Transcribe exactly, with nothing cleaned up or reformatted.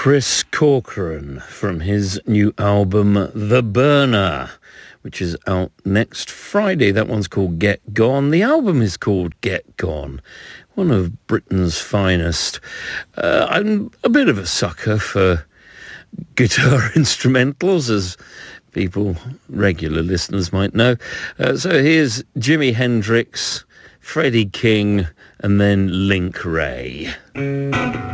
Chris Corcoran from his new album The Burner, which is out next Friday. That one's called Get Gone. The album is called Get Gone, one of Britain's finest. Uh, I'm a bit of a sucker for guitar instrumentals, as people, regular listeners might know. Uh, so here's Jimi Hendrix, Freddie King, and then Link Wray.